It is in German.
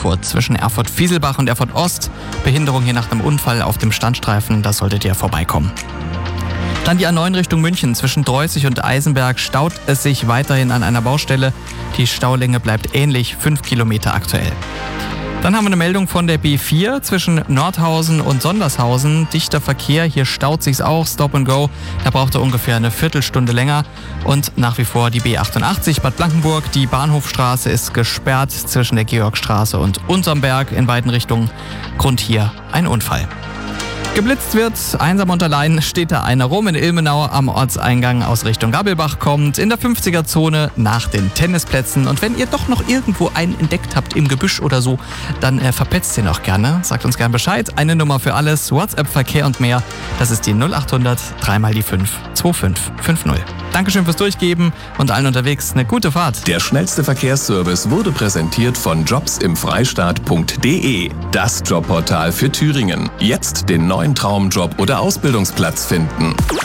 Erfurt zwischen Erfurt-Fieselbach und Erfurt-Ost. Behinderung hier nach einem Unfall auf dem Standstreifen, da solltet ihr vorbeikommen. Dann die A9 Richtung München. Zwischen Dreußig und Eisenberg staut es sich weiterhin an einer Baustelle. Die Staulänge bleibt ähnlich, 5 Kilometer aktuell. Dann haben wir eine Meldung von der B4 zwischen Nordhausen und Sondershausen. Dichter Verkehr, hier staut sich's auch, Stop and Go. Da braucht er ungefähr eine Viertelstunde länger. Und nach wie vor die B88 Bad Blankenburg. Die Bahnhofstraße ist gesperrt zwischen der Georgstraße und Untermberg in beiden Richtungen. Grund hier ein Unfall. Geblitzt wird, einsam und allein steht da einer rum in Ilmenau am Ortseingang aus Richtung Gabelbach kommt, in der 50er-Zone nach den Tennisplätzen. Und wenn ihr doch noch irgendwo einen entdeckt habt im Gebüsch oder so, dann verpetzt ihn auch gerne. Sagt uns gerne Bescheid. Eine Nummer für alles, WhatsApp, Verkehr und mehr. Das ist die 0800 3 mal die 5 2550. Dankeschön fürs Durchgeben und allen unterwegs eine gute Fahrt. Der schnellste Verkehrsservice wurde präsentiert von jobsimfreistaat.de, das Jobportal für Thüringen. Jetzt den neuen Traumjob oder Ausbildungsplatz finden.